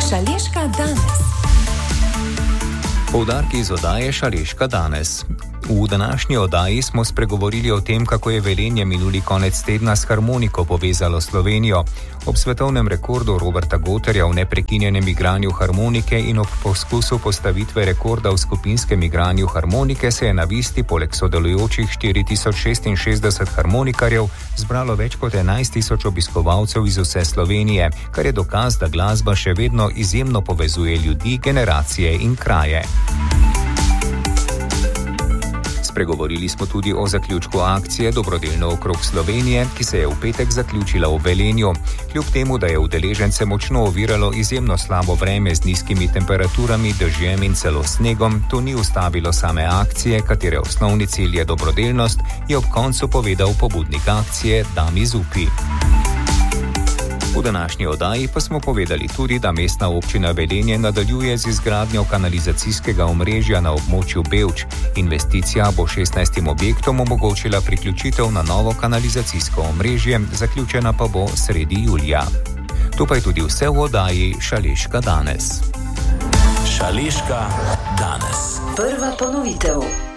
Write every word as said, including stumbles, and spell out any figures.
Šaleška danes. Poudarki iz oddaje Šaleška danes. V današnji oddaji smo spregovorili o tem, kako je Velenje minuli konec tedna s harmoniko povezalo Slovenijo. Ob svetovnem rekordu Roberta Gotterja v neprekinjenem igranju harmonike in ob poskusu postavitve rekorda v skupinskem igranju harmonike se je na Visti poleg sodelujočih štiri tisoč šestinšestdeset harmonikarjev zbralo več kot enajst tisoč obiskovalcev iz vse Slovenije, kar je dokaz, da glasba še vedno izjemno povezuje ljudi, generacije in kraje. Spregovorili smo tudi o zaključku akcije Dobrodelno okrog Slovenije, ki se je v petek zaključila v Velenju. Kljub temu, da je udeležence močno oviralo izjemno slabo vreme z nizkimi temperaturami, dežjem in celo snegom, to ni ustavilo same akcije, katere osnovni cilj je dobrodelnost, je ob koncu povedal pobudnik akcije Dami Zupi. V današnji oddaji pa smo povedali tudi, da mestna občina Velenje nadaljuje z izgradnjo kanalizacijskega omrežja na območju Bevč. Investicija bo šestnajstim objektom omogočila priključitev na novo kanalizacijsko omrežje, zaključena pa bo sredi julija. To pa je tudi vse v oddaji Šaleška danes. Šaleška danes. Prva ponovitev.